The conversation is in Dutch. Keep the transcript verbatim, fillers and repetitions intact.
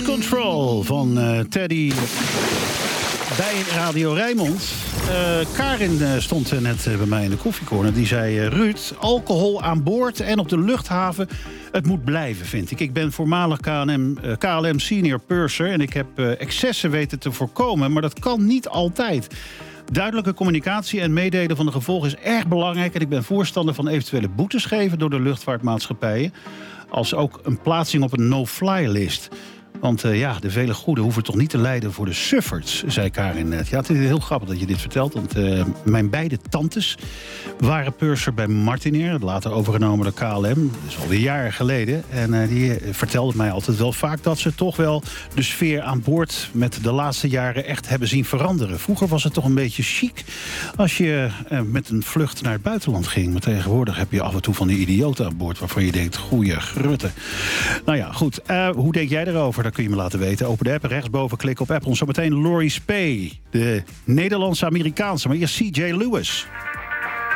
Control van uh, Teddy bij Radio Rijnmond. Uh, Karin uh, stond uh, net uh, bij mij in de koffiecorner. Die zei, uh, Ruud, alcohol aan boord en op de luchthaven, het moet blijven, vind ik. Ik ben voormalig K L M, uh, K L M senior purser en ik heb uh, excessen weten te voorkomen, maar dat kan niet altijd. Duidelijke communicatie en meedelen van de gevolgen is erg belangrijk. En ik ben voorstander van eventuele boetes geven door de luchtvaartmaatschappijen, als ook een plaatsing op een no-fly-list. Want uh, ja, de vele goeden hoeven toch niet te lijden voor de sufferts, zei Karin net. Ja, het is heel grappig dat je dit vertelt. Want uh, mijn beide tantes waren purser bij Martinair, later overgenomen door K L M. Dat is alweer jaren geleden. En uh, die uh, vertelde mij altijd wel vaak dat ze toch wel de sfeer aan boord met de laatste jaren echt hebben zien veranderen. Vroeger was het toch een beetje chic als je uh, met een vlucht naar het buitenland ging. Maar tegenwoordig heb je af en toe van die idioten aan boord waarvan je denkt, goeie grutte. Nou ja, goed. Uh, hoe denk jij erover? Dat kun je me laten weten. Open de app, rechtsboven klik op Apple. Zometeen Laurie Spey, de Nederlandse-Amerikaanse. Maar eerst C J Lewis.